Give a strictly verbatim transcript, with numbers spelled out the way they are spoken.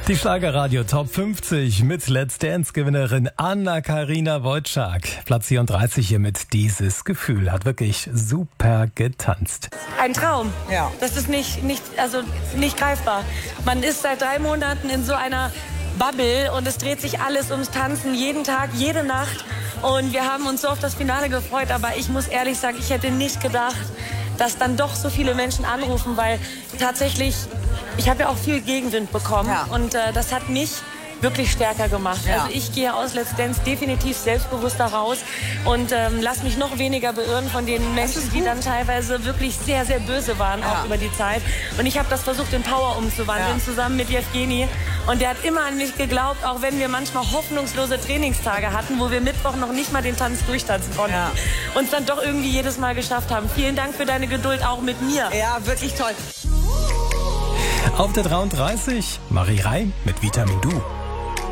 Die Schlagerradio Top fünfzig mit Let's Dance-Gewinnerin Anna-Karina Wojcik. Platz vierunddreißig hier mit Dieses Gefühl. Hat wirklich super getanzt. Ein Traum. Ja. Das ist nicht, nicht, also nicht greifbar. Man ist seit drei Monaten in so einer Bubble und es dreht sich alles ums Tanzen. Jeden Tag, jede Nacht. Und wir haben uns so auf das Finale gefreut. Aber ich muss ehrlich sagen, ich hätte nicht gedacht, dass dann doch so viele Menschen anrufen, weil tatsächlich, ich habe ja auch viel Gegenwind bekommen, ja. und äh, das hat mich wirklich stärker gemacht. Ja. Also ich gehe aus Let's Dance definitiv selbstbewusster raus und ähm, lass mich noch weniger beirren von den Menschen, die dann teilweise wirklich sehr, sehr böse waren, ja. auch über die Zeit. Und ich habe das versucht, in Power umzuwandeln, ja. zusammen mit Jevgeni. Und der hat immer an mich geglaubt, auch wenn wir manchmal hoffnungslose Trainingstage hatten, wo wir Mittwoch noch nicht mal den Tanz durchtanzen konnten. Ja. Und es dann doch irgendwie jedes Mal geschafft haben. Vielen Dank für deine Geduld auch mit mir. Ja, wirklich toll. Auf der dreiunddreißig Marie Reim mit Vitamin Du.